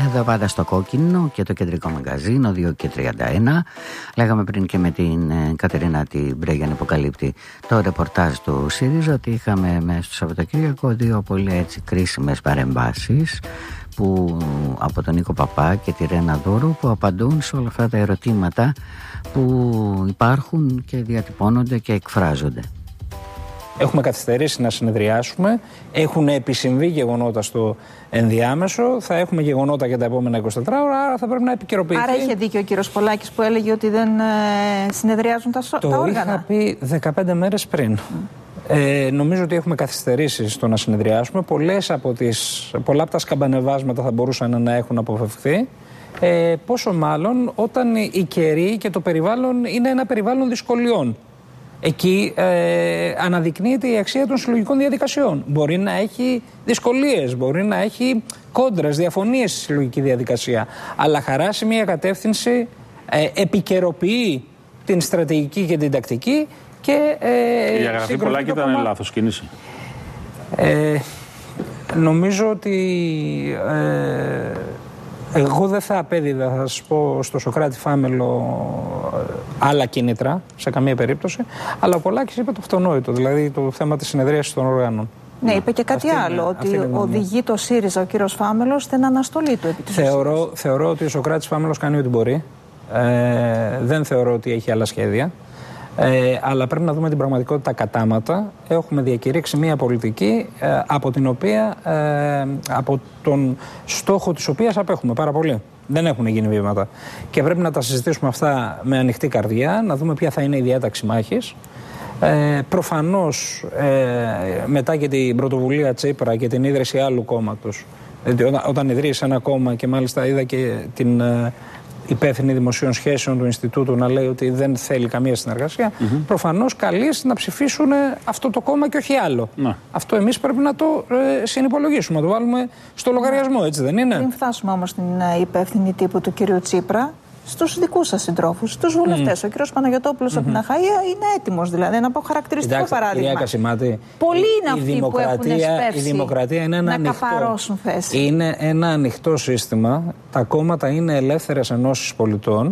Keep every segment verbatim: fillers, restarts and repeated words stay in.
τα πάντα στο κόκκινο και το κεντρικό μαγκαζίνο δύο και τριάντα ένα. Λέγαμε πριν και με την Κατερίνα την Μπρέγιαν υποκαλύπτει το ρεπορτάζ του ΣΥΡΙΖΑ ότι είχαμε μέσα στο Σαββατοκύριακο δύο πολύ έτσι κρίσιμες παρεμβάσεις που, από τον Νίκο Παπά και τη Ρένα Δούρου, που απαντούν σε όλα αυτά τα ερωτήματα που υπάρχουν και διατυπώνονται και εκφράζονται. Έχουμε καθυστερήσει να συνεδριάσουμε. Έχουν επισυμβεί γεγονότα στο ενδιάμεσο. Θα έχουμε γεγονότα για τα επόμενα είκοσι τέσσερις ώρα, άρα θα πρέπει να επικαιροποιηθεί. Άρα είχε δίκιο ο κύριος Πολάκης που έλεγε ότι δεν ε, συνεδριάζουν τα, το τα όργανα. Το είχα πει δεκαπέντε μέρες πριν. Mm. Ε, νομίζω ότι έχουμε καθυστερήσει στο να συνεδριάσουμε. Πολλές από τις, πολλά από τα σκαμπανεβάσματα θα μπορούσαν να έχουν αποφευχθεί. Ε, πόσο μάλλον όταν η καιρή και το περιβάλλον είναι ένα περιβάλλον δυσκολιών. Εκεί ε, αναδεικνύεται η αξία των συλλογικών διαδικασιών. Μπορεί να έχει δυσκολίες, μπορεί να έχει κόντρες, διαφωνίες στη συλλογική διαδικασία. Αλλά χαράσει μια κατεύθυνση, ε, επικαιροποιεί την στρατηγική και την τακτική και. Ε, η διαγραφή Πολάκη ήταν κόμμα... λάθος κίνηση. Ε, νομίζω ότι. Ε, Εγώ δεν θα απέδιδα, θα σας πω, στο Σωκράτη Φάμελο άλλα κίνητρα, σε καμία περίπτωση. Αλλά ο Πολάκης είπε το αυτονόητο, δηλαδή το θέμα της συνεδρίασης των οργάνων. Ναι, είπε και κάτι αυτή άλλο, είναι, ότι οδηγεί το ΣΥΡΙΖΑ ο κύριος Φάμελος στην αναστολή του επί της θεωρώ, θεωρώ ότι ο Σωκράτης Φάμελος κάνει ό,τι μπορεί. Ε, δεν θεωρώ ότι έχει άλλα σχέδια. Ε, αλλά πρέπει να δούμε την πραγματικότητα κατάματα. Έχουμε διακηρύξει μια πολιτική ε, από την οποία, ε, από τον στόχο της οποίας απέχουμε πάρα πολύ. Δεν έχουν γίνει βήματα. Και πρέπει να τα συζητήσουμε αυτά με ανοιχτή καρδιά, να δούμε ποια θα είναι η διάταξη μάχης. Ε, προφανώς ε, μετά και την πρωτοβουλία Τσίπρα και την ίδρυση άλλου κόμματος, δηλαδή όταν, όταν ιδρύσει ένα κόμμα, και μάλιστα είδα και την ε, υπεύθυνη δημοσίων σχέσεων του Ινστιτούτου να λέει ότι δεν θέλει καμία συνεργασία, mm-hmm. προφανώς καλείς να ψηφίσουν αυτό το κόμμα και όχι άλλο. Mm. Αυτό εμείς πρέπει να το ε, συνυπολογίσουμε, να το βάλουμε στο λογαριασμό, έτσι δεν είναι? Πριν φτάσουμε όμως στην ε, υπεύθυνη τύπου του κυρίου Τσίπρα, στους δικούς σας συντρόφους, στους βουλευτές. Mm. Ο κύριος Παναγιωτόπουλος mm-hmm. από την Αχαΐα είναι έτοιμος, δηλαδή, να πω χαρακτηριστικό Κοιτάξτε, παράδειγμα. Κασιμάτη, πολλοί είναι αυτοί που έχουν σπεύσει η δημοκρατία είναι ένα να ανοιχτό, καπαρώσουν θέση. Είναι ένα ανοιχτό σύστημα. Τα κόμματα είναι ελεύθερες ενώσεις πολιτών.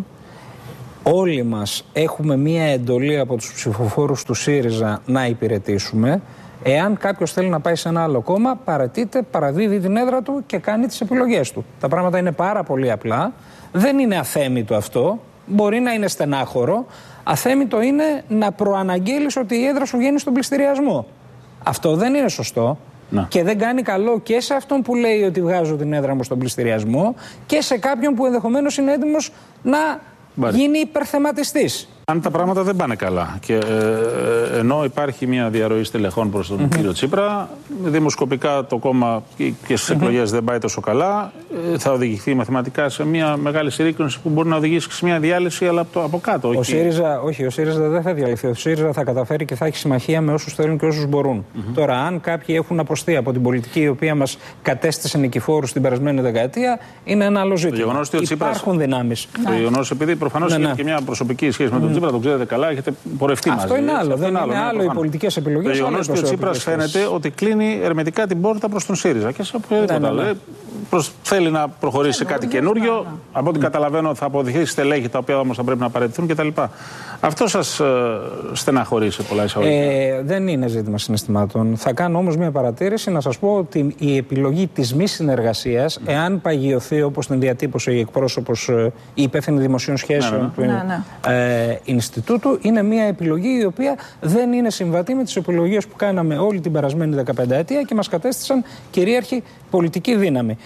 Όλοι μας έχουμε μία εντολή από τους ψηφοφόρους του ΣΥΡΙΖΑ να υπηρετήσουμε. Εάν κάποιος θέλει να πάει σε ένα άλλο κόμμα, παρατείται, παραδίδει την έδρα του και κάνει τις επιλογές του. Τα πράγματα είναι πάρα πολύ απλά. Δεν είναι αθέμητο αυτό. Μπορεί να είναι στενάχωρο. Αθέμητο είναι να προαναγγείλεις ότι η έδρα σου βγαίνει στον πληστηριασμό. Αυτό δεν είναι σωστό. Να. Και δεν κάνει καλό και σε αυτόν που λέει ότι βγάζω την έδρα μου στον πληστηριασμό και σε κάποιον που ενδεχομένως είναι έτοιμος να Μπάρι. γίνει υπερθεματιστής. Αν τα πράγματα δεν πάνε καλά και ε, ενώ υπάρχει μια διαρροή στελεχών προς τον mm-hmm. κύριο Τσίπρα, δημοσκοπικά το κόμμα και στις mm-hmm. εκλογές δεν πάει τόσο καλά, ε, θα οδηγηθεί μαθηματικά σε μια μεγάλη συρρίκνωση που μπορεί να οδηγήσει σε μια διάλυση, αλλά από, το, από κάτω. Ο ΣΥΡΙΖΑ, όχι, ο ΣΥΡΙΖΑ δεν θα διαλυθεί. Ο ΣΥΡΙΖΑ θα καταφέρει και θα έχει συμμαχία με όσους θέλουν και όσους μπορούν. Mm-hmm. Τώρα, αν κάποιοι έχουν αποστεί από την πολιτική η οποία μας κατέστησε νικηφόρους την περασμένη δεκαετία, είναι ένα άλλο ζήτημα. Υπάρχουν δυνάμεις. Το γεγονός, επειδή προφανώς έχει και μια προσωπική σχέση με τον Τσίπρα, το ξέρετε καλά, έχετε πορευτεί μαζί. Αυτό είναι άλλο. Δεν είναι άλλο, είναι άλλο οι πολιτικές επιλογές. Το γεγονός ότι ο Τσίπρας φαίνεται ότι κλείνει ερμητικά την πόρτα προς τον ΣΥΡΙΖΑ και σε οποιοδήποτε άλλο. Θέλει να προχωρήσει σε κάτι καινούριο. Από ό,τι καταλαβαίνω θα αποδειχθεί στελέχη τα οποία όμως θα πρέπει να παραιτηθούν κτλ. Αυτό σας στεναχωρεί σε πολλά εισαγωγικά? Ε, δεν είναι ζήτημα συναισθημάτων. Θα κάνω όμως μια παρατήρηση να σας πω ότι η επιλογή της μη συνεργασίας, mm. εάν παγιωθεί όπως την διατύπωσε η εκπρόσωπος, η υπεύθυνη δημοσίων σχέσεων ναι, ναι. του ε, Ινστιτούτου, είναι μια επιλογή η οποία δεν είναι συμβατή με τις επιλογές που κάναμε όλη την περασμένη δεκαπενταετία και μας κατέστησαν κυρίαρχη πολιτική δύναμη.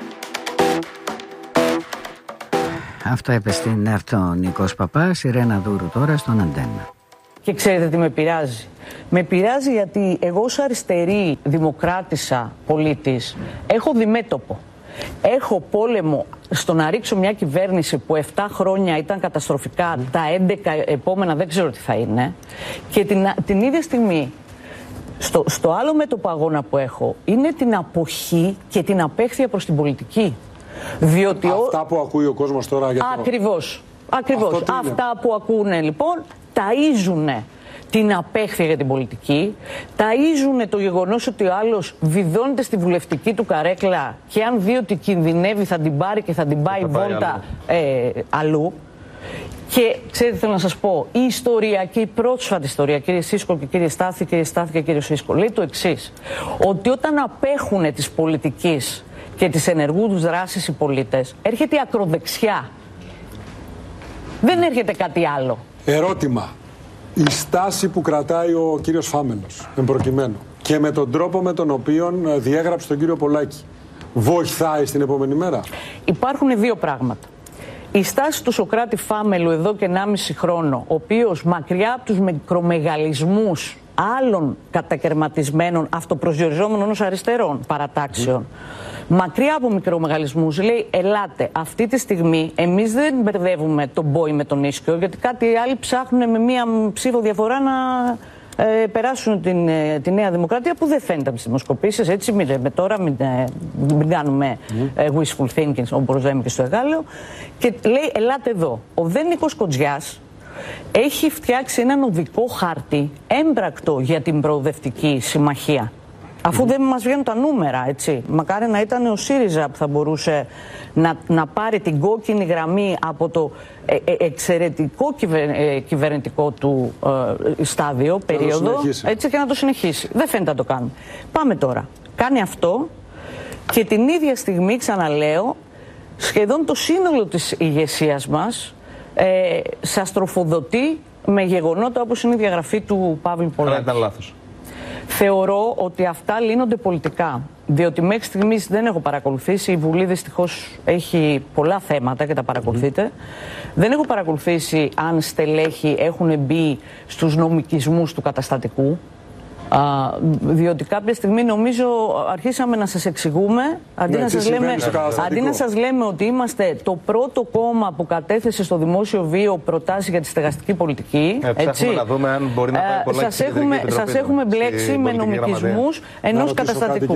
Αυτό είπε στην ΕΡΤ ο Νίκος Παπάς, η Ρένα Δούρου τώρα στον Αντένα. Και ξέρετε τι με πειράζει? Με πειράζει γιατί εγώ ως αριστερή δημοκράτησα πολίτης έχω διμέτωπο. Έχω πόλεμο στο να ρίξω μια κυβέρνηση που επτά χρόνια ήταν καταστροφικά, mm. τα έντεκα επόμενα δεν ξέρω τι θα είναι. Και την, την ίδια στιγμή, στο, στο άλλο μέτωπο αγώνα που έχω, είναι την αποχή και την απέχθεια προς την πολιτική. Διότι αυτά που ακούει ο κόσμος τώρα για το... Ακριβώς. Ακριβώς. Αυτά που ακούνε λοιπόν ταΐζουνε την απέχθεια για την πολιτική, ταΐζουν το γεγονός ότι ο άλλος βιδώνεται στη βουλευτική του καρέκλα και αν δει ότι κινδυνεύει θα την πάρει και θα την πάει βόλτα ε, αλλού. Και ξέρετε, θέλω να σας πω, η ιστορία και η πρόσφατη ιστορία, κύριε Σίσκο και κύριε Στάθη, κύριε Στάθη και κύριε Σίσκο, λέει το εξής, ότι όταν απέχουν της πολιτικής και της ενεργού τους δράσης οι πολίτες, έρχεται η ακροδεξιά. Δεν έρχεται κάτι άλλο. Ερώτημα. Η στάση που κρατάει ο κύριος Φάμελος, εν προκειμένου, και με τον τρόπο με τον οποίο διέγραψε τον κύριο Πολάκη, βοηθάει στην επόμενη μέρα? Υπάρχουν δύο πράγματα. Η στάση του Σωκράτη Φάμελου εδώ και ενάμιση χρόνο, ο οποίος μακριά από τους μικρομεγαλισμούς άλλων κατακαιρματισμένων αυτοπροσδιοριζόμενων ως αριστερών παρατάξεων, mm. μακριά από μικρομεγαλισμούς, λέει ελάτε, αυτή τη στιγμή εμείς δεν μπερδεύουμε τον Μπόι με τον Ίσκιο, γιατί κάτι άλλοι ψάχνουν με μία ψήφο διαφορά να ε, περάσουν την, ε, τη Νέα Δημοκρατία, που δεν φαίνεται από τις δημοσκοπήσεις, έτσι μην, με τώρα μην, ε, μην κάνουμε mm. ε, wishful thinking όπως λέμε και στο Εγάλεο, και λέει ελάτε εδώ. Ο Δε Νίκος Κοντζιάς έχει φτιάξει έναν οδικό χάρτη έμπρακτο για την προοδευτική συμμαχία. Αφού mm. δεν μας βγαίνουν τα νούμερα, έτσι. Μακάρι να ήταν ο ΣΥΡΙΖΑ που θα μπορούσε να, να πάρει την κόκκινη γραμμή από το ε, ε, εξαιρετικό κυβερ, ε, κυβερνητικό του ε, στάδιο, περίοδο, έτσι, και να το συνεχίσει. Δεν φαίνεται να το κάνουμε. Πάμε τώρα. Κάνει αυτό και την ίδια στιγμή, ξαναλέω, σχεδόν το σύνολο της ηγεσίας μας ε, σας τροφοδοτεί με γεγονότα όπως είναι η διαγραφή του Παύλου Πολάκη. Ήταν λάθος. Θεωρώ ότι αυτά λύνονται πολιτικά, διότι μέχρι στιγμής δεν έχω παρακολουθήσει, η Βουλή δυστυχώς έχει πολλά θέματα και τα παρακολουθείτε, mm. δεν έχω παρακολουθήσει αν στελέχη έχουν μπει στους νομικισμούς του καταστατικού, α, διότι κάποια στιγμή νομίζω αρχίσαμε να σας εξηγούμε, αντί, ναι, να, σας λέμε, αντί να σας λέμε ότι είμαστε το πρώτο κόμμα που κατέθεσε στο δημόσιο βίο προτάσεις για τη στεγαστική πολιτική. Ε, έτσι, να δούμε αν μπορεί να πάει πολλά. Σας έχουμε, σας έχουμε μπλέξει με νομικισμούς ενός καταστατικού.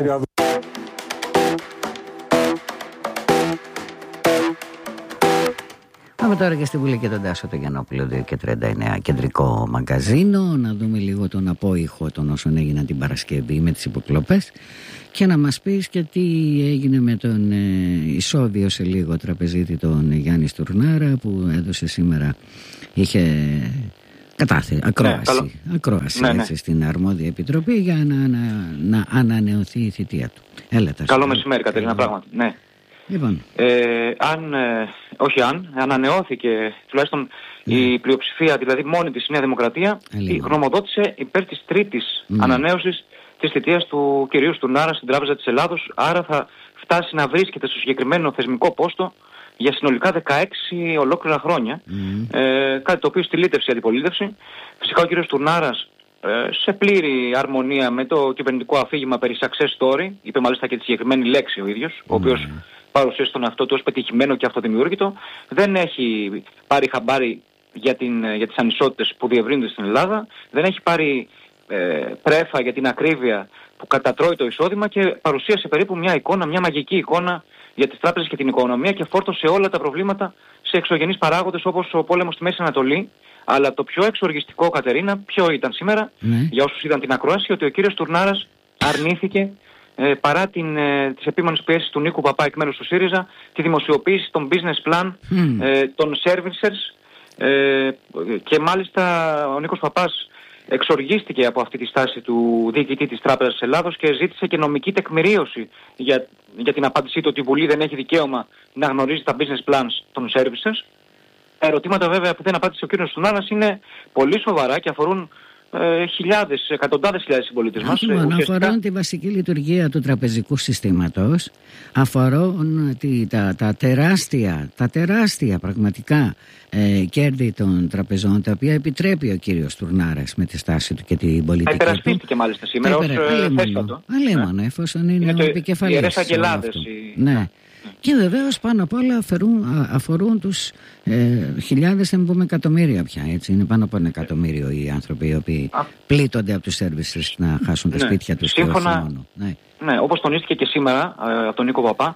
Πάμε τώρα και στη Βουλή και τον Τάσο τον Γιαννόπουλο, δύο και τριάντα εννέα, κεντρικό μαγκαζίνο, να δούμε λίγο τον απόϊχο των όσων έγιναν την Παρασκευή με τις υποκλοπές και να μας πεις και τι έγινε με τον ε, ισόβιο σε λίγο τραπεζίτη τον Γιάννη Στουρνάρα, που έδωσε σήμερα, είχε κατάθεση, ακρόαση, ναι, ακρόαση ναι, έτσι, ναι. στην αρμόδια επιτροπή για να, να, να ανανεωθεί η θητεία του. Έλα, Καλό μεσημέρι, Κατερίνα, πράγματι. Ναι. Λοιπόν. Ε, αν, ε, όχι αν, ανανεώθηκε τουλάχιστον mm. η πλειοψηφία, δηλαδή μόνη της Νέα Δημοκρατία, η γνωμοδότησε υπέρ της τρίτης mm. ανανέωσης της θητείας του κυρίου Στουρνάρα στην Τράπεζα της Ελλάδος, άρα θα φτάσει να βρίσκεται στο συγκεκριμένο θεσμικό πόστο για συνολικά δεκαέξι ολόκληρα χρόνια, mm. ε, κάτι το οποίο στη λίτευση αντιπολίτευση. Φυσικά ο κύριος Στουρνάρας, ε, σε πλήρη αρμονία με το κυβερνητικό αφήγημα περί success story, είπε μάλιστα και τη συγκεκριμένη λέξη ο ίδιος, mm. ο οποίος παρουσίασε τον αυτό του ως πετυχημένο και αυτοδημιούργητο, δεν έχει πάρει χαμπάρι για, την, για τις ανισότητες που διευρύνονται στην Ελλάδα, δεν έχει πάρει ε, πρέφα για την ακρίβεια που κατατρώει το εισόδημα και παρουσίασε περίπου μια εικόνα, μια μαγική εικόνα για τις τράπεζες και την οικονομία και φόρτωσε όλα τα προβλήματα σε εξωγενείς παράγοντες όπως ο πόλεμος στη Μέση Ανατολή. Αλλά το πιο εξοργιστικό, Κατερίνα, ποιο ήταν σήμερα, mm. για όσους είδαν την ακρόαση, ότι ο κύριος Στουρνάρας αρνήθηκε, ε, παρά την, ε, τις επίμονες πιέσεις του Νίκου Παπά εκ μέρους του ΣΥΡΙΖΑ, τη δημοσιοποίηση των business plan, mm. ε, των servicers, ε, και μάλιστα ο Νίκος Παπάς εξοργίστηκε από αυτή τη στάση του διοικητή της Τράπεζας της Ελλάδος και ζήτησε και νομική τεκμηρίωση για, για την απάντησή του ότι η Βουλή δεν έχει δικαίωμα να γνωρίζει τα business plans των servicers. Τα ερωτήματα βέβαια που δεν απάντησε ο κ. Στουρνάρας είναι πολύ σοβαρά και αφορούν ε, χιλιάδες, εκατοντάδες χιλιάδες συμπολίτες μας. Λοιπόν, ουσιαστικά αφορούν τη βασική λειτουργία του τραπεζικού συστήματος, αφορούν τη, τα, τα τεράστια, τα τεράστια πραγματικά ε, κέρδη των τραπεζών, τα οποία επιτρέπει ο κύριος Στουρνάρας με τη στάση του και την πολιτική του. Υπερασπίστηκε μάλιστα σήμερα ως θέσπατο. Αλίμονο, εφόσον είναι, είναι ο επικεφαλής. Ναι. Και βεβαίως πάνω απ' όλα αφορούν, αφορούν τους ε, χιλιάδες, δεν πούμε εκατομμύρια πια, έτσι. Είναι πάνω από ένα εκατομμύριο οι άνθρωποι οι οποίοι Α. πλήττονται από τους services να χάσουν τα ναι. σπίτια τους. Σύμφωνα, ναι. ναι, όπως τονίστηκε και σήμερα ε, από τον Νίκο Παπά,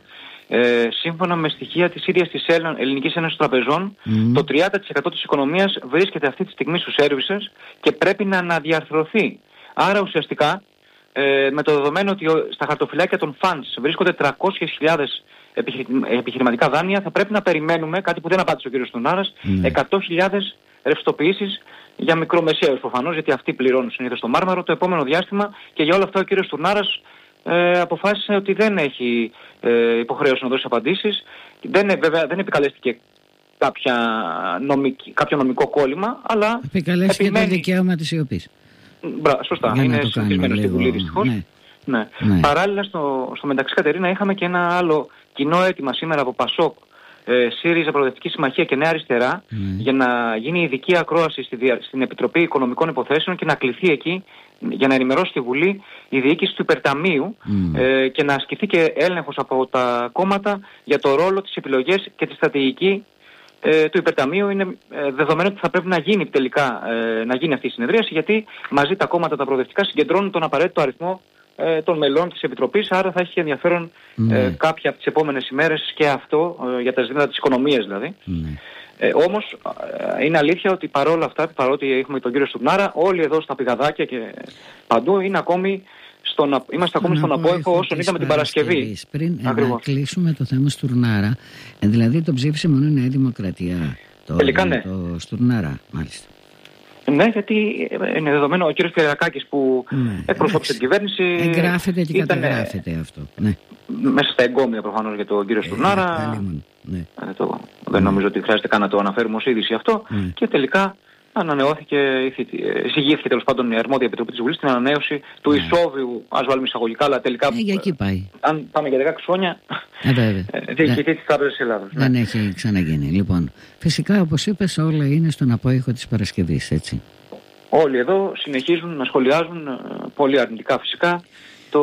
Ε, σύμφωνα με στοιχεία της ίδιας της Ελληνικής Ένωσης Τραπεζών, mm. το τριάντα τοις εκατό της οικονομίας βρίσκεται αυτή τη στιγμή στους services και πρέπει να αναδιαρθρωθεί. Άρα ουσιαστικά, ε, με το δεδομένο ότι στα χαρτοφυλάκια των funds βρίσκονται τριακόσιες χιλιάδες επιχειρηματικά δάνεια, θα πρέπει να περιμένουμε, κάτι που δεν απάντησε ο κ. Στουρνάρας, mm. εκατό χιλιάδες ρευστοποιήσεις για μικρομεσαίους προφανώς, γιατί αυτοί πληρώνουν συνήθως το μάρμαρο το επόμενο διάστημα, και για όλα αυτά ο κ. Στουρνάρας ε, αποφάσισε ότι δεν έχει ε, υποχρέωση να δώσει απαντήσεις. Δεν, βέβαια, δεν επικαλέστηκε κάποια νομική, κάποιο νομικό κόλλημα, αλλά επικαλέστηκε επιμένει... το δικαίωμα της σιωπής. Μπρα, σωστά, για είναι συνηθισμένο στη Βουλή δυστυχώς. Ναι. Ναι. Ναι. Παράλληλα, στο, στο μεταξύ, Κατερίνα, είχαμε και ένα άλλο κοινό αίτημα σήμερα από Πασόκ, ε, ΣΥΡΙΖΑ, Προοδευτική Συμμαχία και Νέα Αριστερά, mm. για να γίνει ειδική ακρόαση στη, στην Επιτροπή Οικονομικών Υποθέσεων και να κληθεί εκεί για να ενημερώσει τη Βουλή η διοίκηση του υπερταμείου mm. ε, και να ασκηθεί και έλεγχος από τα κόμματα για το ρόλο, τις επιλογές και τη στρατηγική ε, του υπερταμείου. Είναι ε, δεδομένο ότι θα πρέπει να γίνει τελικά ε, να γίνει αυτή η συνεδρίαση, γιατί μαζί τα κόμματα τα προοδευτικά συγκεντρώνουν τον απαραίτητο αριθμό των μελών της Επιτροπής, άρα θα έχει ενδιαφέρον mm. ε, κάποια από τις επόμενες ημέρες και αυτό, ε, για τα ζητήματα της οικονομίας δηλαδή. Mm. Ε, όμως ε, είναι αλήθεια ότι παρόλα αυτά, παρότι έχουμε τον κύριο Στουρνάρα, όλοι εδώ στα πηγαδάκια και παντού είναι ακόμη στον, είμαστε ακόμη στον απόϊχο όσον είδαμε την Παρασκευή. Πριν ε, να κλείσουμε το θέμα Στουρνάρα, ε, δηλαδή το ψήφισε μόνο η Νέα Δημοκρατία, το, Τελικά, ναι. το Στουρνάρα μάλιστα. Ναι, γιατί είναι δεδομένο ο κύριος Κυριακάκης που ναι, εκπροσώπησε την κυβέρνηση. Εγγράφεται και ήταν, καταγράφεται αυτό. Ναι. Μέσα στα εγκόμια προφανώς για τον κύριο Στουρνάρα. Ναι. Ε, το, δεν ναι. νομίζω ότι χρειάζεται καν να το αναφέρουμε ως είδηση αυτό. Ναι. Και τελικά ανανεώθηκε, εισηγήθηκε τέλος πάντων η αρμόδια επιτροπή της Βουλής στην ανανέωση του ναι. ισόβιου, ας βάλουμε εισαγωγικά, αλλά τελικά. Ε, για εκεί πάει. Αν πάμε για δεκαέξι χρόνια, ε, βέβαια. διοικητή της Τράπεζας της Ελλάδας. Δεν ναι. έχει ξαναγίνει. Λοιπόν, φυσικά όπως είπες, όλα είναι στον απόϊχο της Παρασκευής, έτσι. Όλοι εδώ συνεχίζουν να σχολιάζουν πολύ αρνητικά φυσικά το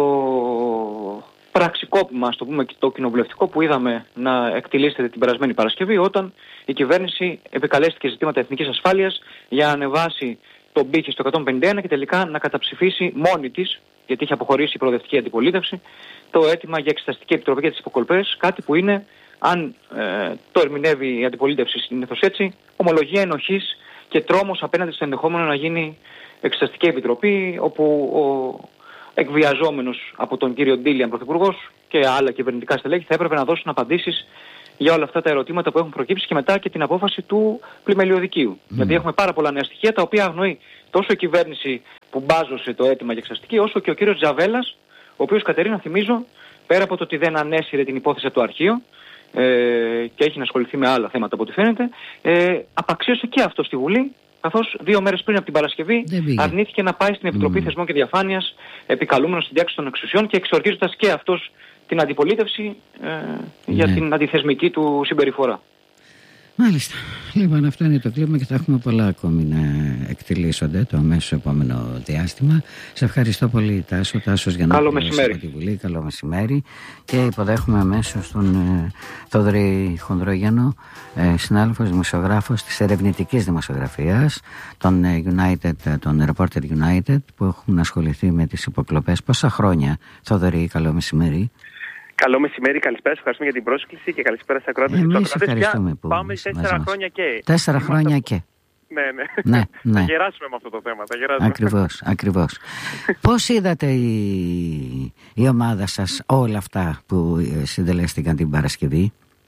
πραξικόπημα, ας το πούμε, το κοινοβουλευτικό που είδαμε να εκτιλήσεται την περασμένη Παρασκευή, όταν η κυβέρνηση επικαλέστηκε ζητήματα εθνικής ασφάλειας για να ανεβάσει τον πύχη στο εκατόν πενήντα ένα και τελικά να καταψηφίσει μόνη της, γιατί είχε αποχωρήσει η προοδευτική αντιπολίτευση, το αίτημα για εξεταστική επιτροπή για τις υποκολπές, κάτι που είναι, αν ε, το ερμηνεύει η αντιπολίτευση συνήθως έτσι, ομολογία ενοχής και τρόμος απέναντι στο ενδεχόμενο να γίνει εξεταστική επιτροπή, όπου ο εκβιαζόμενος από τον κύριο Ντίλιαν πρωθυπουργός και άλλα κυβερνητικά στελέχη θα έπρεπε να δώσουν απαντήσεις για όλα αυτά τα ερωτήματα που έχουν προκύψει και μετά και την απόφαση του πλημελιωδικίου. Mm. Δηλαδή έχουμε πάρα πολλά νέα στοιχεία τα οποία αγνοεί τόσο η κυβέρνηση που μπάζωσε το αίτημα για εξεταστική, όσο και ο κύριος Τζαβέλας, ο οποίος, Κατερίνα, θυμίζω, πέρα από το ότι δεν ανέσυρε την υπόθεση από το αρχείο ε, και έχει να ασχοληθεί με άλλα θέματα από ό,τι φαίνεται, ε, απαξίωσε και αυτό στη Βουλή, καθώς δύο μέρες πριν από την Παρασκευή αρνήθηκε να πάει στην Επιτροπή mm. Θεσμών και Διαφάνειας, επικαλούμενος στην διάξη των εξουσιών και εξοργίζοντας και αυτός την αντιπολίτευση ε, για ναι. την αντιθεσμική του συμπεριφορά. Μάλιστα. Λοιπόν, αυτό είναι το κλίμα και θα έχουμε πολλά ακόμη να εκτελήσονται το αμέσως επόμενο διάστημα. Σε ευχαριστώ πολύ, Τάσο. Τάσος για να Καλό μεσημέρι. Από τη Βουλή. Καλό μεσημέρι. Και υποδέχομαι αμέσως τον ε, Θόδωρη Χονδρόγιανο, ε, συνάδελφος δημοσιογράφος της ερευνητικής δημοσιογραφίας, τον ε, United, τον Reporter United, που έχουν ασχοληθεί με τις υποκλοπές. Πόσα χρόνια, Θόδωρη, καλό μεσημέρι. Καλό μεσημέρι, καλησπέρα. Σας ευχαριστούμε για την πρόσκληση και καλησπέρα στις ακροάτες. Εμείς ευχαριστούμε που πάμε τέσσερα χρόνια και. Τέσσερα χρόνια και. Ναι, ναι. ναι, ναι. Θα γεράσουμε με αυτό το θέμα. Θα γεράσουμε. Ακριβώς, ακριβώς. Πώς είδατε η, η ομάδα σας όλα αυτά που συντελέστηκαν την Παρασκευή?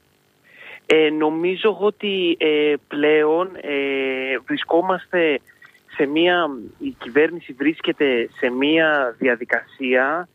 Ε, νομίζω ότι ε, πλέον ε, βρισκόμαστε σε μία, η κυβέρνηση βρίσκεται σε μία διαδικασία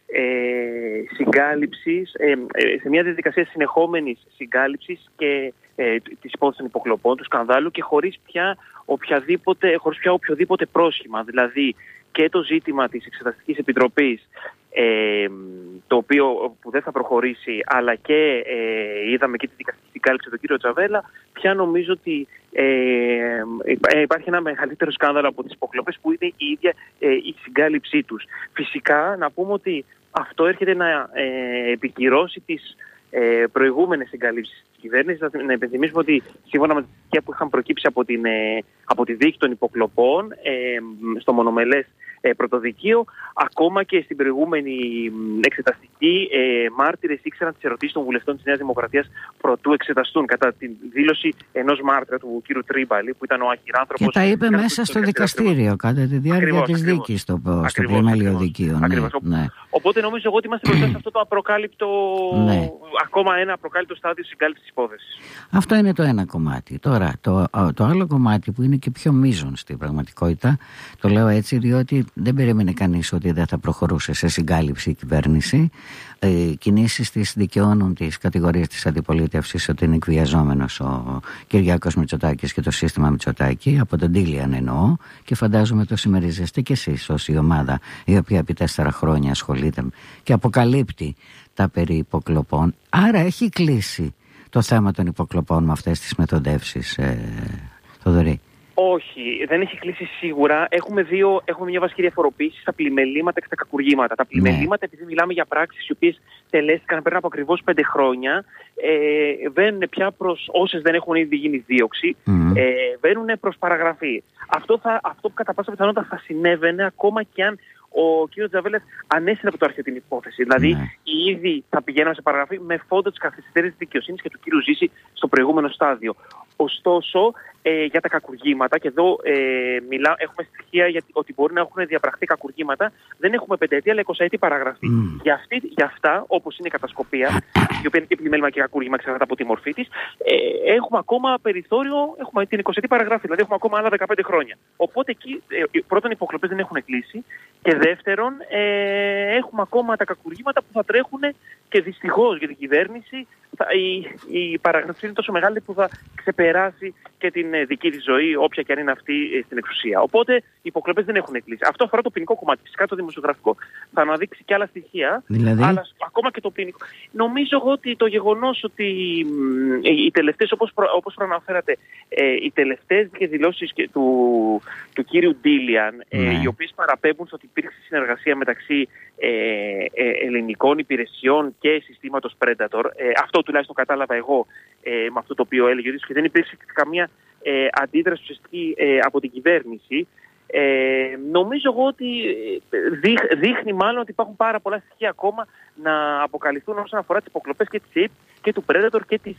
Ε, συγκάλυψης, ε, ε, σε μια διαδικασία συνεχόμενης συγκάλυψης και ε, της υπόθεσης των υποκλοπών, του σκανδάλου, και χωρίς πια οποιαδήποτε, χωρίς πια οποιοδήποτε πρόσχημα. Δηλαδή και το ζήτημα της Εξεταστικής Επιτροπής, ε, το οποίο που δεν θα προχωρήσει, αλλά και ε, είδαμε και τη δικαστική συγκάλυψη του κύριο Τζαβέλα, πια νομίζω ότι ε, ε, υπάρχει ένα μεγαλύτερο σκάνδαλο από τις υποκλοπές, που είναι η ίδια ε, η συγκάλυψή τους. Φυσικά να πούμε ότι αυτό έρχεται να ε, επικυρώσει τις ε, προηγούμενες συγκαλύψεις της κυβέρνησης. Να υπενθυμίσουμε ότι σύμφωνα με τα στοιχεία που είχαν προκύψει από, την, ε, από τη δίκη των υποκλοπών, ε, στο μονομελές ε, πρωτοδικείο. Ακόμα και στην προηγούμενη εξεταστική, ε, μάρτυρες ήξεραν τις ερωτήσεις των βουλευτών της Νέας Δημοκρατίας προτού εξεταστούν, κατά τη δήλωση ενός μάρτυρα του κ. Τρίμπαλη, που ήταν ο αχυράνθρωπος. Και τα είπε μέσα στο δικαστήριο, κατά τη διάρκεια της δίκης, στο, στο πλημέλιο δικείο. Ναι, ναι. Οπότε νομίζω εγώ ότι είμαστε μπροστά σε αυτό το απροκάλυπτο, ναι. ακόμα ένα απροκάλυπτο στάδιο συγκάλυψης της υπόθεσης. Αυτό είναι το ένα κομμάτι. Τώρα, το, το άλλο κομμάτι που είναι και πιο μείζον στην πραγματικότητα, το λέω έτσι διότι δεν περίμενε κανείς ότι δεν θα προχωρούσε σε συγκάλυψη η κυβέρνηση. Οι κινήσεις της δικαιώνουν τις κατηγορίες της αντιπολίτευσης ότι είναι εκβιαζόμενος ο Κυριάκος Μητσοτάκης και το σύστημα Μητσοτάκη, από τον Τίλιαν εννοώ, και φαντάζομαι το συμμερίζεστε κι εσείς ως η ομάδα η οποία επί τέσσερα χρόνια ασχολείται και αποκαλύπτει τα περί υποκλοπών. Άρα έχει κλείσει το θέμα των υποκλοπών με αυτές τις μεθοδεύσεις, ε, Θοδωρή? Όχι, δεν έχει κλείσει σίγουρα. Έχουμε, δύο, έχουμε μια βασική διαφοροποίηση στα πλημελήματα και στα κακουργήματα. Τα πλημελήματα, ναι. επειδή μιλάμε για πράξεις οι οποίες τελέστηκαν πριν από ακριβώς πέντε χρόνια, ε, βαίνουν πια προς όσες δεν έχουν ήδη γίνει δίωξη, mm. ε, βαίνουν προς παραγραφή. Αυτό, θα, αυτό που κατά πάσα πιθανότητα θα συνέβαινε ακόμα και αν ο κ. Τζαβέλας ανέσυρε από το αρχείο την υπόθεση. Δηλαδή, ναι. ήδη θα πηγαίναμε σε παραγραφή με φόντο της καθυστέρησης δικαιοσύνης και του κ. Ζήση στο προηγούμενο στάδιο. Ωστόσο, ε, για τα κακουργήματα, και εδώ ε, μιλά, έχουμε στοιχεία για ότι μπορεί να έχουν διαπραχθεί κακουργήματα, δεν έχουμε πενταετή αλλά εικοσαετή παραγραφή. Mm. Για, αυτή, για αυτά, όπως είναι η κατασκοπία, η οποία είναι και πλημέλημα και κακούργημα, εξαρτάται από τη μορφή της, ε, έχουμε ακόμα περιθώριο, έχουμε την εικοσαετή παραγραφή, δηλαδή έχουμε ακόμα άλλα δεκαπέντε χρόνια. Οπότε εκεί, ε, πρώτον, οι υποκλοπές δεν έχουν κλείσει, και δεύτερον, ε, έχουμε ακόμα τα κακουργήματα που θα τρέχουν, και δυστυχώς για την κυβέρνηση θα, η, η παραγραφή είναι τόσο μεγάλη που θα ξεπεράσει και την ε, δική της ζωή, όποια και αν είναι αυτή ε, στην εξουσία. Οπότε οι υποκλοπές δεν έχουν κλείσει. Αυτό αφορά το ποινικό κομμάτι. Φυσικά το δημοσιογραφικό θα αναδείξει και άλλα στοιχεία, δηλαδή, αλλά ακόμα και το ποινικό. Νομίζω εγώ ότι το γεγονός ότι ε, οι τελευταίες, όπως, προ, όπως προαναφέρατε, ε, οι τελευταίες δηλώσεις του, του κύριου Ντίλιαν, ε, ναι. οι οποίες παραπέμπουν στο ότι υπήρξε συνεργασία μεταξύ ε, ε, ελληνικών υπηρεσιών και συστήματος Predator, ε, αυτό τουλάχιστον κατάλαβα εγώ ε, με αυτό το οποίο έλεγε, και δεν υπήρξε καμία ε, αντίδραση ουσιαστική ε, από την κυβέρνηση. Ε, νομίζω εγώ ότι δείχ, δείχνει μάλλον ότι υπάρχουν πάρα πολλά στοιχεία ακόμα να αποκαλυφθούν όσον αφορά τις υποκλοπές και της ΕΕΠ και του Predator και της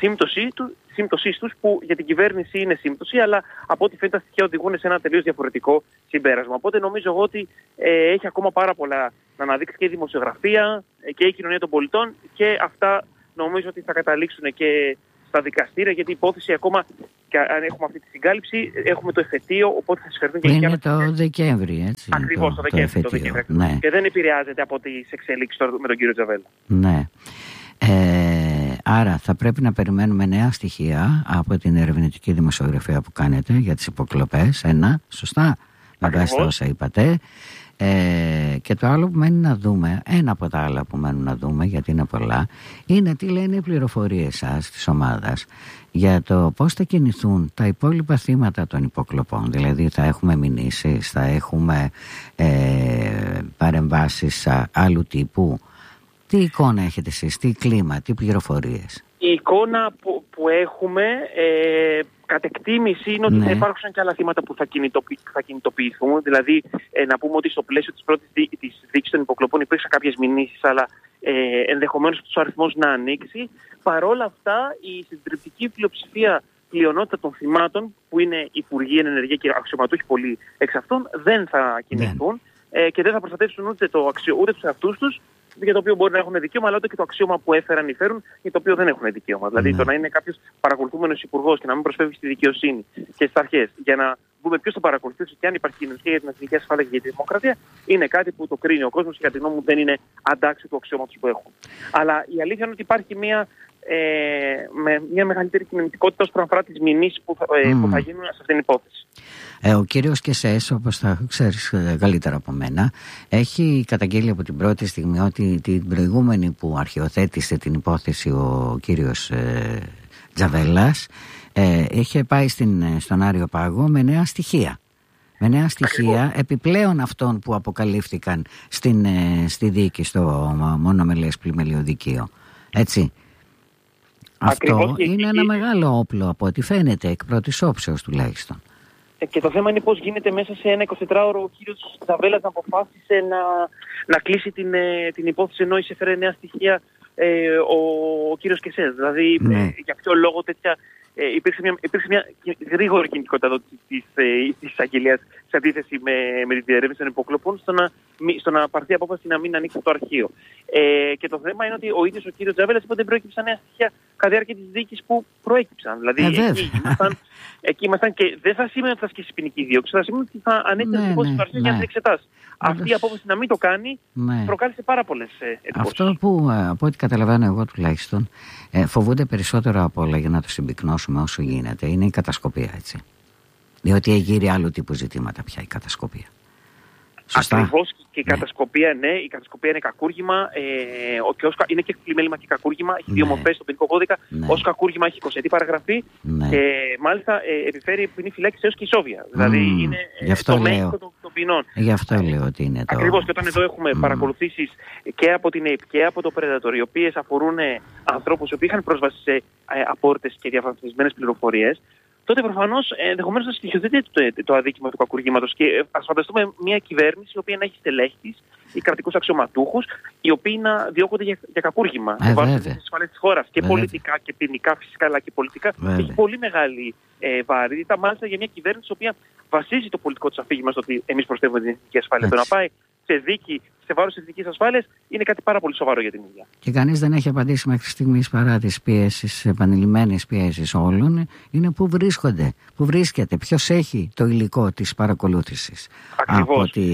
σύμπτωσής τους, που για την κυβέρνηση είναι σύμπτωση, αλλά από ό,τι φαίνεται τα στοιχεία οδηγούν σε ένα τελείως διαφορετικό συμπέρασμα. Οπότε νομίζω εγώ ότι ε, έχει ακόμα πάρα πολλά να αναδείξει και η δημοσιογραφία και η κοινωνία των πολιτών, και αυτά νομίζω ότι θα καταλήξουν και στα δικαστήρια, γιατί η υπόθεση ακόμα, και αν έχουμε αυτή τη συγκάλυψη, έχουμε το εφετείο, οπότε θα συσφερθούν και είναι το Δεκέμβρη, έτσι. Ακριβώς, το, το Δεκέμβρη. Το το Δεκέμβρη ναι. Και δεν επηρεάζεται από τις εξελίξεις με τον κύριο Τζαβέλα. Ναι. Ε, άρα θα πρέπει να περιμένουμε νέα στοιχεία από την ερευνητική δημοσιογραφία που κάνετε για τις υποκλοπές. Ένα, σωστά, με βάση τα όσα είπατε. Ε, και το άλλο που μένει να δούμε, ένα από τα άλλα που μένουν να δούμε, γιατί είναι πολλά, είναι τι λένε οι πληροφορίες σας της ομάδας για το πώς θα κινηθούν τα υπόλοιπα θύματα των υποκλοπών. Δηλαδή θα έχουμε μηνύσεις, θα έχουμε ε, παρεμβάσεις άλλου τύπου. Τι εικόνα έχετε εσείς, τι κλίμα, τι πληροφορίες? Η εικόνα που, που έχουμε ε, κατ' εκτίμηση είναι ότι ναι. θα υπάρξουν και άλλα θύματα που θα, κινητοποιη, θα κινητοποιηθούν. Δηλαδή ε, να πούμε ότι στο πλαίσιο της πρώτης δί, της δίκης των υποκλοπών υπήρξαν κάποιες μηνύσεις, αλλά ε, ενδεχομένως ο αριθμός να ανοίξει. Παρ' όλα αυτά, η συντριπτική πλειοψηφία πλειονότητα των θυμάτων, που είναι υπουργοί, ενεργεία και αξιωματούχοι πολλοί εξ αυτών, δεν θα κινηθούν ναι. ε, και δεν θα προστατεύσουν ούτε, το αξιο, ούτε τους εαυτούς τους, για το οποίο μπορεί να έχουν δικαίωμα, αλλά ούτε και το αξίωμα που έφεραν ή φέρουν, για το οποίο δεν έχουν δικαίωμα. Δηλαδή, ναι. το να είναι κάποιος παρακολουθούμενος υπουργός και να μην προσφεύγει στη δικαιοσύνη και στις αρχές, για να δούμε ποιος τον παρακολουθήσει και αν υπάρχει κοινωνική για την εθνική ασφάλεια και για τη δημοκρατία, είναι κάτι που το κρίνει ο κόσμος και κατά τη γνώμη μου δεν είναι αντάξιο του αξιώματος που έχουν. Αλλά η αλήθεια είναι ότι υπάρχει μια, ε, με μια μεγαλύτερη κινητικότητα ως αφορά τις μηνύσεις που, ε, mm. που θα γίνουν σε αυτήν την υπόθεση. Ε, ο κύριος Κεσές, όπως θα ξέρεις καλύτερα από μένα, έχει καταγγείλει από την πρώτη στιγμή ότι την προηγούμενη που αρχιοθέτησε την υπόθεση ο κύριος ε, Τζαβέλας ε, είχε πάει στην, στον Άριο Πάγο με νέα στοιχεία. Με νέα στοιχεία επιπλέον αυτών που αποκαλύφθηκαν στην, ε, στη δίκη, στο μονομελές πλημελιωδικείο. Έτσι. Αυτό είναι ένα μεγάλο όπλο από ό,τι φαίνεται εκ πρώτης όψεως τουλάχιστον. Και το θέμα είναι πώς γίνεται μέσα σε ένα εικοσιτετράωρο ο κύριος Τζαβέλας να αποφάσισε να, να κλείσει την, την υπόθεση, ενώ εισέφερε νέα στοιχεία ε, ο, ο κύριος Κεσές. Δηλαδή, ναι. ε, για ποιο λόγο τέτοια. Ε, υπήρξε, μια, υπήρξε μια γρήγορη κινητικότητα εδώ της, της εισαγγελίας σε αντίθεση με, με την διερεύνηση των υποκλοπών στο να, στο να πάρθει απόφαση να μην ανοίξει το αρχείο. Ε, και το θέμα είναι ότι ο ίδιος ο κύριος Τζαβέλας είπε ότι δεν προέκυψαν νέα στοιχεία κατά τη διάρκεια της δίκης που προέκυψαν. Δηλαδή ε, εκεί, ήμασταν, εκεί ήμασταν και δεν θα σημαίνει ότι θα ασκήσει ποινική δίωξη, θα σημαίνει ότι θα ανέξει την υπόθεση στο αρχείο για να την εξετάσει. Αυτή η απόφαση να μην το κάνει ναι. προκάλεσε πάρα πολλές εντυπώσεις. Αυτό που από ό,τι καταλαβαίνω εγώ τουλάχιστον ε, φοβούνται περισσότερο από όλα, για να το συμπυκνώσουμε όσο γίνεται, είναι η κατασκοπία, έτσι. Διότι εγείρει άλλου τύπου ζητήματα πια η κατασκοπία. Σωστά. Ακριβώς, και η ναι. κατασκοπία, ναι, η κατασκοπία είναι κακούργημα, ε, και ως, είναι και πλημέλημα και κακούργημα, έχει ναι. δύο μορφές στον ποινικό κώδικα. Ναι. Ως κακούργημα έχει εικοσιετή παραγραφή ναι. και μάλιστα ε, επιφέρει ποινή φυλάκιση έως και ισόβια. Mm. Δηλαδή είναι ε, το μέγιστο των, των ποινών. Γι' αυτό λέω ότι είναι το. Ακριβώς, και όταν εδώ έχουμε mm. παρακολουθήσεις και από την ΕΕΠ και από το Predator, οι οποίες αφορούν ε, ανθρώπους οι οποίοι είχαν πρόσβαση σε ε, απόρριτες και διαφανισμένες πληροφορίες, τότε προφανώς ενδεχομένως να στοιχειοθετείται το, το αδίκημα του κακουργήματος. Και ας φανταστούμε μια κυβέρνηση η οποία να έχει στελέχη της ή κρατικούς αξιωματούχους, οι οποίοι να διώκονται για, για κακούργημα. Ε, βάσει της ασφάλειας της χώρας. Και βέβαια. Πολιτικά και ποινικά φυσικά, αλλά και πολιτικά. Βέβαια. Έχει πολύ μεγάλη ε, βαρύτητα, μάλιστα για μια κυβέρνηση η οποία βασίζει το πολιτικό της αφήγημα στο ότι εμείς προστεύουμε την εθνική ασφάλεια. Το να πάει σε δίκη, σε βάρος της εθνικής ασφάλειας, είναι κάτι πάρα πολύ σοβαρό για την ίδια. Και κανείς δεν έχει απαντήσει μέχρι στιγμής, παρά τις πιέσεις, επανειλημμένες πιέσεις όλων, είναι πού βρίσκονται, πού βρίσκεται, ποιος έχει το υλικό της παρακολούθησης. Από, τη,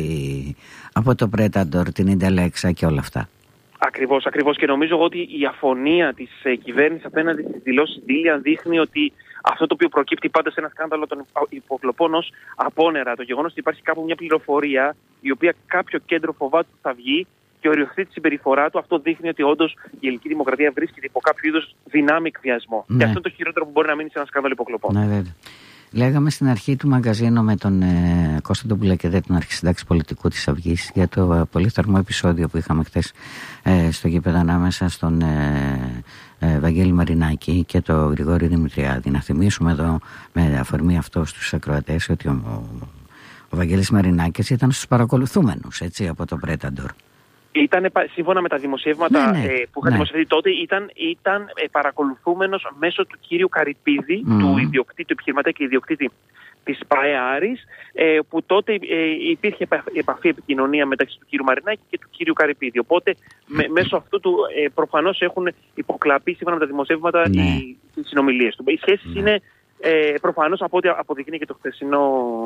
από το Predator, την Ιντελέξα και όλα αυτά. Ακριβώς, ακριβώς. Και νομίζω ότι η αφωνία της ε, κυβέρνησης απέναντι στις δηλώσεις Ντίλιαν δείχνει ότι αυτό το οποίο προκύπτει πάντα σε ένα σκάνδαλο των υποκλοπών ως απόνερα, το γεγονός ότι υπάρχει κάπου μια πληροφορία η οποία κάποιο κέντρο φοβάται ότι θα βγει και οριοθεί τη συμπεριφορά του, αυτό δείχνει ότι όντως η ελληνική δημοκρατία βρίσκεται υπό κάποιο είδος δυνάμει εκβιασμό. Ναι. Και αυτό είναι το χειρότερο που μπορεί να μείνει σε ένα σκάνδαλο υποκλοπών. Ναι, βέβαια. Λέγαμε στην αρχή του μαγκαζίνου με τον ε, Κώστα τον Πουλεκεδέ, τον αρχισυντάξη πολιτικού της Αυγής, για το ε, πολύ θερμό επεισόδιο που είχαμε χθες ε, στο γήπεδο ανάμεσα στον ε, ε, Βαγγέλη Μαρινάκη και τον Γρηγόρη Δημητριάδη. Να θυμίσουμε εδώ με αφορμή αυτό στους ακροατές ότι ο, ο, ο Βαγγέλης Μαρινάκης ήταν στους παρακολουθούμενους, έτσι, από το Predator. Ήταν, σύμφωνα με τα δημοσιεύματα ναι, ναι, ε, που είχαν ναι. δημοσιευθεί τότε, ήταν, ήταν ε, παρακολουθούμενος μέσω του κύριου Καρυπίδη, mm. του ιδιοκτήτη, του επιχειρηματία και ιδιοκτήτη της ΠΑΕ Άρης, ε, που τότε ε, υπήρχε επαφή, επικοινωνία μεταξύ του κύριου Μαρινάκη και του κύριου Καρυπίδη. Οπότε με, μέσω αυτού του ε, προφανώς έχουν υποκλαπεί, σύμφωνα με τα δημοσιεύματα, ναι. οι, οι συνομιλίες του. Οι σχέσεις ναι. είναι Ε, προφανώς, από ό,τι αποδεικνύει και το χθεσινό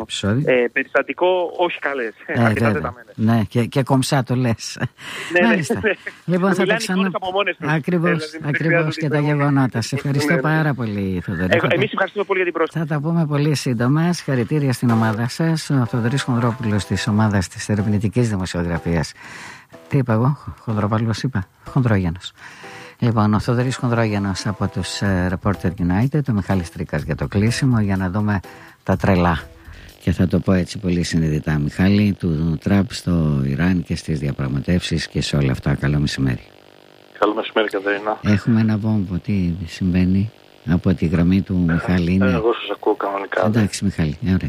ε, περιστατικό, όχι καλές. Ε, αρκετά τεταμένες. Ναι, και, και κομψά το λες. Ναι, ναι, ναι. Λοιπόν, θα τα ξανα... Ακριβώς, ε, ακριβώς και τα γεγονότα. Σε ευχαριστώ πάρα πολύ, Θοδωρή. Ε, εμείς ευχαριστούμε πολύ για την πρόσκληση. Θα τα πούμε πολύ σύντομα. Συγχαρητήρια στην ομάδα σας. Ο Θοδωρής Χονδρόπουλος της ομάδας της ερευνητικής δημοσιογραφίας. Τι είπα εγώ, Χονδρόπουλος είπα, Χονδρόγιανος. Λοιπόν, ο Θοδωρής Χονδρόγιανος από τους uh, Reporter United, ο Μιχάλης Τρίκας για το κλείσιμο, για να δούμε τα τρελά. Και θα το πω έτσι πολύ συνειδητά, Μιχάλη, του Τραμπ στο Ιράν και στις διαπραγματεύσεις και σε όλα αυτά. Καλό μεσημέρι. Καλό μεσημέρι, Κατερίνα. Έχουμε ένα βόμβο. Τι συμβαίνει από τη γραμμή του ε, Μιχάλη? Είναι... Εγώ σας ακούω κανονικά. Εντάξει, Μιχάλη, ωραία.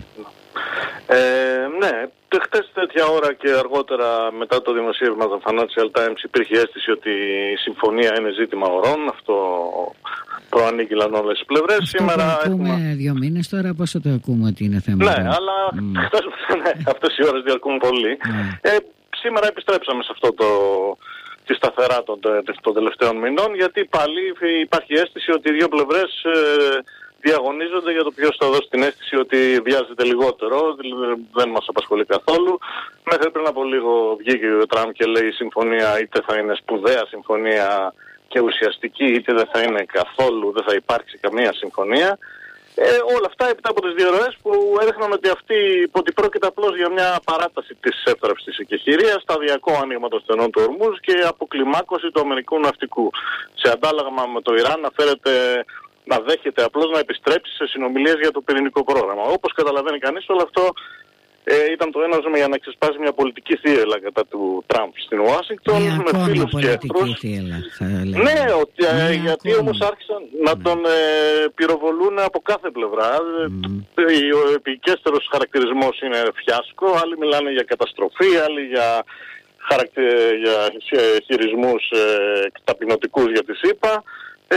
Ε, ναι, χτες τέτοια ώρα και αργότερα μετά το δημοσίευμα των Financial Times υπήρχε αίσθηση ότι η συμφωνία είναι ζήτημα ωρών. Αυτό προανήγγυλαν όλες τις πλευρές. Αυτό σήμερα το ακούμε έχουμε... δύο μήνες τώρα, πόσο το ακούμε ότι είναι θέμα? Ναι, αλλά mm. χτες, ναι, αυτές οι ώρες διαρκούν πολύ. Mm. Ε, σήμερα επιστρέψαμε σε αυτό το... τη σταθερά των, των τελευταίων μηνών, γιατί πάλι υπάρχει αίσθηση ότι οι δύο πλευρές ε, διαγωνίζονται για το ποιος θα δώσει την αίσθηση ότι βιάζεται λιγότερο, δεν μας απασχολεί καθόλου. Μέχρι πριν από λίγο βγήκε ο Τραμπ και λέει η συμφωνία είτε θα είναι σπουδαία συμφωνία και ουσιαστική, είτε δεν θα είναι καθόλου, δεν θα υπάρξει καμία συμφωνία. Ε, όλα αυτά έπειτα από τις διαρροές που έδειχναν ότι, αυτή, ότι πρόκειται απλώς για μια παράταση της εύθραυσης της εκεχηρίας, σταδιακό άνοιγμα των στενών του Ορμούζ και αποκλιμάκωση του αμερικανικού ναυτικού. Σε αντάλλαγμα με το Ιράν να φέρεται, να δέχεται απλώς να επιστρέψει σε συνομιλίες για το πυρηνικό πρόγραμμα. Όπως καταλαβαίνει κανείς, όλο αυτό Ε, ήταν το έναυσμα για να ξεσπάσει μια πολιτική θύελλα κατά του Τραμπ στην Ουάσιγκτον, ε, με φίλους και εχθρούς. Ναι, ότι, ε, γιατί όμως άρχισαν να τον ε, πυροβολούν από κάθε πλευρά. Mm. Ο επικέστερος χαρακτηρισμός είναι φιάσκο, άλλοι μιλάνε για καταστροφή, άλλοι για, χαρακτε... για χειρισμούς ε, ταπεινωτικούς για τη ΣΥΠΑ. Ε,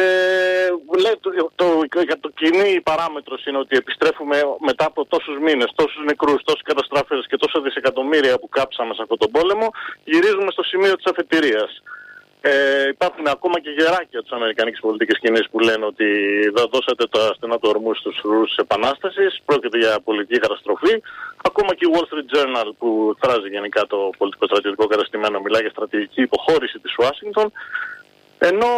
λέει, το, το, για το κοινή παράμετρος είναι ότι επιστρέφουμε μετά από τόσους μήνες, τόσους νεκρούς, τόσες καταστράφες και τόσα δισεκατομμύρια που κάψαμε σε αυτόν τον πόλεμο, γυρίζουμε στο σημείο της αφετηρίας. Ε, υπάρχουν ακόμα και γεράκια της αμερικανικής πολιτικής σκηνής που λένε ότι θα δώσατε τα στενά του ορμού στους φρουρούς της Επανάστασης, πρόκειται για πολιτική καταστροφή. Ακόμα και η Wall Street Journal, που εκφράζει γενικά το πολιτικό στρατιωτικό καταστημένο, μιλάει για στρατηγική υποχώρηση της Ουάσιγκτον. Ενώ,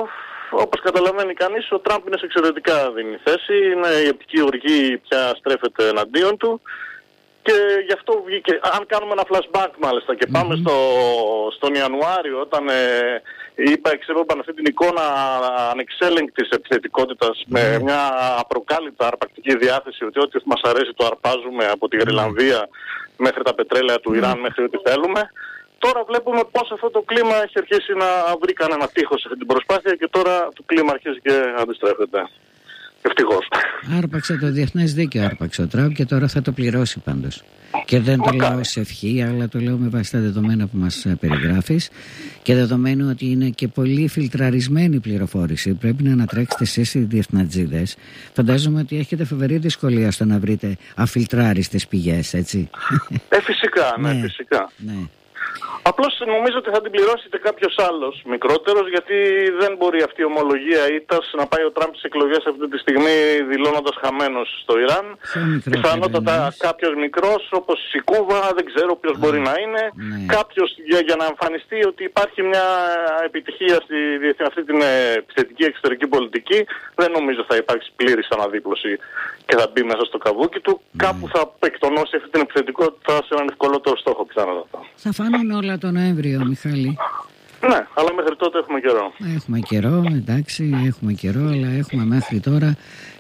όπως καταλαβαίνει κανείς, ο Τραμπ είναι σε εξαιρετικά δίνη θέση, είναι η οπτική οργή πια στρέφεται εναντίον του και γι' αυτό βγήκε. Αν κάνουμε ένα flashback μάλιστα και πάμε mm-hmm. στο, στον Ιανουάριο, όταν ε, είπα, εξερόπαν αυτή την εικόνα ανεξέλεγκτης επιθετικότητας mm-hmm. με μια απροκάλυπτα αρπακτική διάθεση, ότι ό,τι μας αρέσει το αρπάζουμε από τη Γρυλανδία μέχρι τα πετρέλαια του Ιράν, mm-hmm. μέχρι ό,τι θέλουμε. Τώρα βλέπουμε πώς αυτό το κλίμα έχει αρχίσει να βρει κανένα τείχος σε αυτή την προσπάθεια και τώρα το κλίμα αρχίζει και αντιστρέφεται. Ευτυχώς. Άρπαξε το διεθνές δίκαιο, άρπαξε ο Τραμπ και τώρα θα το πληρώσει πάντως. Και δεν το λέω ως ευχή, αλλά το λέω με βάση τα δεδομένα που μας περιγράφεις και δεδομένου ότι είναι και πολύ φιλτραρισμένη η πληροφόρηση. Πρέπει να ανατρέξετε εσείς οι διεθνατζίδες. Φαντάζομαι ότι έχετε φοβερή δυσκολία στο να βρείτε αφιλτράριστες πηγές, έτσι. Ε, φυσικά, ναι, ναι φυσικά. Ναι. Απλώς νομίζω ότι θα την πληρώσετε κάποιος άλλος μικρότερος, γιατί δεν μπορεί αυτή η ομολογία ήττας να πάει ο Τραμπ στις εκλογές αυτή τη στιγμή δηλώνοντας χαμένος στο Ιράν. Πιθανότατα κάποιος μικρός όπως η Κούβα, δεν ξέρω ποιος Α, μπορεί να είναι. Ναι. Κάποιος για, για να εμφανιστεί ότι υπάρχει μια επιτυχία στη αυτή την επιθετική εξωτερική πολιτική, δεν νομίζω θα υπάρξει πλήρης αναδίπλωση και θα μπει μέσα στο καβούκι του. Ναι. Κάπου θα εκτονώσει αυτή την επιθετικότητα σε έναν ευκολότερο στόχο πιθανότατα. Θα φάνουν όλα τον Νοέμβριο, Μιχάλη. Ναι, αλλά μέχρι τότε έχουμε καιρό. Έχουμε καιρό, εντάξει, έχουμε καιρό, αλλά έχουμε μέχρι τώρα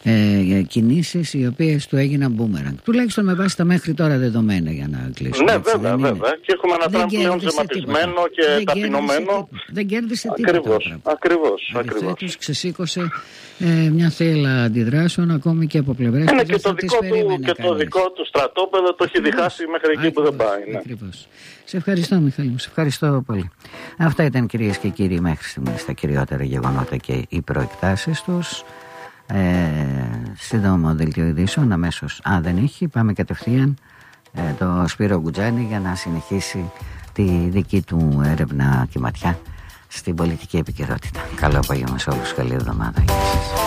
ε, κινήσεις οι οποίες του έγιναν μπούμεραγκ. Τουλάχιστον με βάση τα μέχρι τώρα δεδομένα για να κλείσουμε. Ναι, έτσι, βέβαια, βέβαια. Και έχουμε ένα Τραμπ πλέον ζεματισμένο και δεν ταπεινωμένο. Δεν κέρδισε τίποτα. Ακριβώς, ακριβώς. Αντιθέτως ξεσήκωσε ε, μια θύελλα αντιδράσεων ακόμη και από πλευρές που δεν και το δικό του και το δικό του στρατόπεδο το έχει διχάσει μέχρι εκεί που δεν πάει. Ναι. Ακριβώς. Σε ευχαριστώ, Μιχάλη μου, σε ευχαριστώ πολύ. Αυτά ήταν, κυρίες και κύριοι, μέχρι στιγμής τα κυριότερα γεγονότα και οι προεκτάσεις τους. Ε, σύντομο δελτίο ειδήσεων αμέσως. Αν δεν έχει, πάμε κατευθείαν ε, το Σπύρο Γκουτζάνη για να συνεχίσει τη δική του έρευνα και ματιά στην πολιτική επικαιρότητα. Καλό απόγευμα σε όλους, καλή εβδομάδα.